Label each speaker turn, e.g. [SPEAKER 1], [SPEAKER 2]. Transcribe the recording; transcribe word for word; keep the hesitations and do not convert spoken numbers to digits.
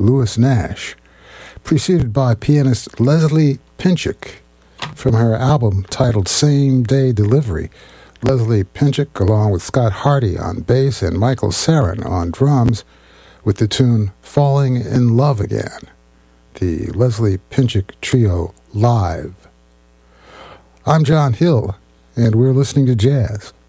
[SPEAKER 1] Louis Nash, preceded by pianist Leslie Pinchik from her album titled Same Day Delivery. Leslie Pinchik, along with Scott Hardy on bass and Michael Sarin on drums, with the tune Falling in Love Again. The Leslie Pinchik Trio live. I'm John Hill, and we're listening to jazz.